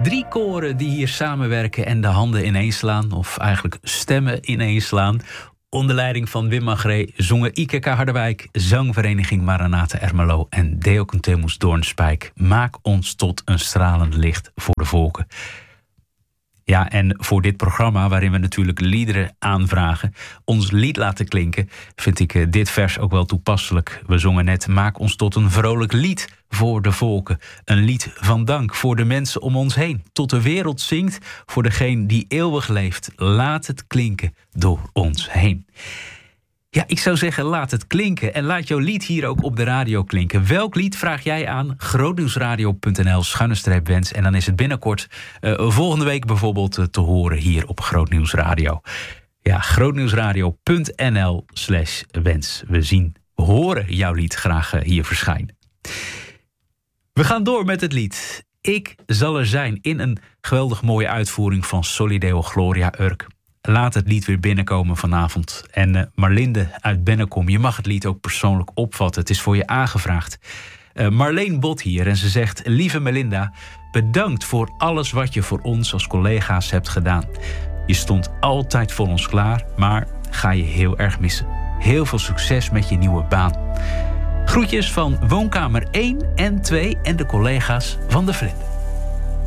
3 koren die hier samenwerken en de handen ineenslaan, of eigenlijk stemmen ineenslaan. Onder leiding van Wim Magré zongen IKK Harderwijk, Zangvereniging Maranatha Ermelo en Deocontemus Doornspijk. Maak ons tot een stralend licht voor de volken. Ja, en voor dit programma, waarin we natuurlijk liederen aanvragen, ons lied laten klinken, vind ik dit vers ook wel toepasselijk. We zongen net: maak ons tot een vrolijk lied voor de volken. Een lied van dank voor de mensen om ons heen. Tot de wereld zingt voor degene die eeuwig leeft. Laat het klinken door ons heen. Ja, ik zou zeggen, laat het klinken. En laat jouw lied hier ook op de radio klinken. Welk lied vraag jij aan? grootnieuwsradio.nl/wens. En dan is het binnenkort volgende week bijvoorbeeld te horen hier op Grootnieuws Radio. Ja, grootnieuwsradio.nl/wens. We horen jouw lied graag hier verschijnen. We gaan door met het lied Ik zal er zijn, in een geweldig mooie uitvoering van Solideo Gloria Urk. Laat het lied weer binnenkomen vanavond. En Marlinde uit Bennekom, je mag het lied ook persoonlijk opvatten. Het is voor je aangevraagd. Marleen Bot hier en ze zegt: lieve Melinda, bedankt voor alles wat je voor ons als collega's hebt gedaan. Je stond altijd voor ons klaar, maar ga je heel erg missen. Heel veel succes met je nieuwe baan. Groetjes van woonkamer 1 en 2 en de collega's van de Vlinder.